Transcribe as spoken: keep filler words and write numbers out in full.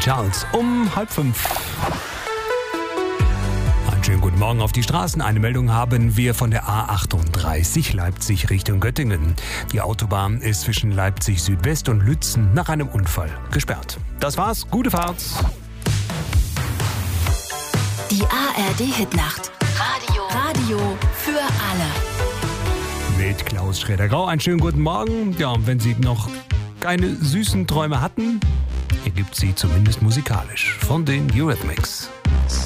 Charles um halb fünf. Einen schönen guten Morgen auf die Straßen. Eine Meldung haben wir von der A achtunddreißig Leipzig Richtung Göttingen. Die Autobahn ist zwischen Leipzig Südwest und Lützen nach einem Unfall gesperrt. Das war's. Gute Fahrt. Die A R D-Hitnacht. Radio. Radio für alle. Mit Klaus Schroeder-Grau. Einen schönen guten Morgen. Ja, und wenn Sie noch keine süßen Träume hatten, hier gibt sie zumindest musikalisch von den Eurythmics.